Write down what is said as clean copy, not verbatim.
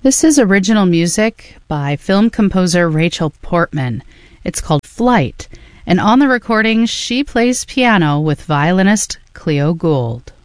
This is original music by film composer Rachel Portman. It's called Flight, and on the recording she plays piano with violinist Cleo Gould.